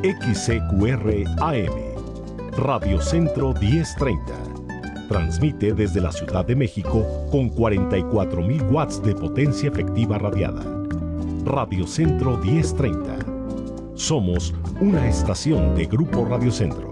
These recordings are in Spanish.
XCQR AM, Radio Centro 1030. Transmite desde la Ciudad de México con 44,000 watts de potencia efectiva radiada. Radio Centro 1030. Somos una estación de Grupo Radio Centro.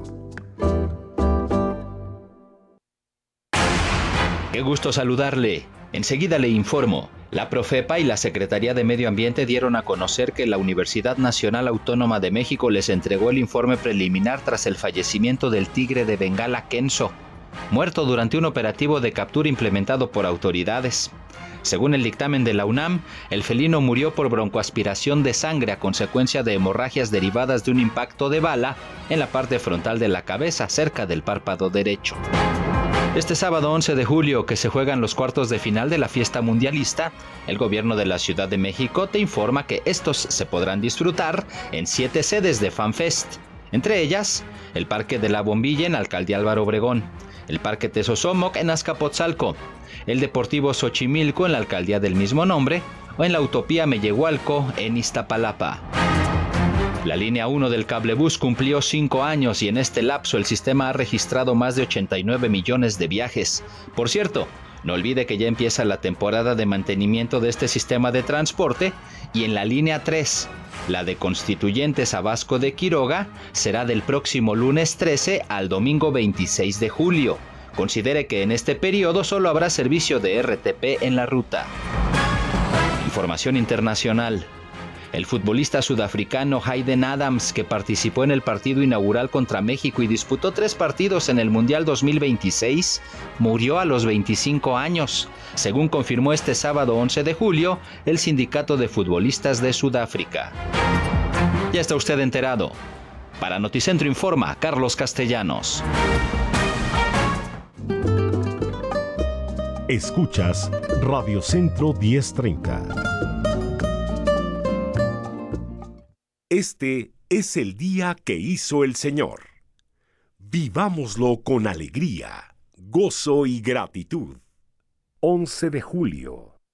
Qué gusto saludarle. Enseguida le informo. La Profepa y la Secretaría de Medio Ambiente dieron a conocer que la Universidad Nacional Autónoma de México les entregó el informe preliminar tras el fallecimiento del tigre de Bengala Kenzo, muerto durante un operativo de captura implementado por autoridades. Según el dictamen de la UNAM, el felino murió por broncoaspiración de sangre a consecuencia de hemorragias derivadas de un impacto de bala en la parte frontal de la cabeza, cerca del párpado derecho. Este sábado 11 de julio, que se juegan los cuartos de final de la fiesta mundialista, el gobierno de la Ciudad de México te informa que estos se podrán disfrutar en 7 sedes de FanFest. Entre ellas, el Parque de la Bombilla en Alcaldía Álvaro Obregón, el Parque Tezosomoc en Azcapotzalco, el Deportivo Xochimilco en la alcaldía del mismo nombre, o en la Utopía Mellehualco en Iztapalapa. La línea 1 del cablebús cumplió 5 años y en este lapso el sistema ha registrado más de 89 millones de viajes. Por cierto, no olvide que ya empieza la temporada de mantenimiento de este sistema de transporte y en la línea 3, la de Constituyentes a Vasco de Quiroga, será del próximo lunes 13 al domingo 26 de julio. Considere que en este periodo solo habrá servicio de RTP en la ruta. Información internacional. El futbolista sudafricano Hayden Adams, que participó en el partido inaugural contra México y disputó 3 partidos en el Mundial 2026, murió a los 25 años, según confirmó este sábado 11 de julio el Sindicato de Futbolistas de Sudáfrica. Ya está usted enterado. Para Noticentro Informa, Carlos Castellanos. Escuchas Radio Centro 1030. Este es el día que hizo el Señor. Vivámoslo con alegría, gozo y gratitud. 11 de julio.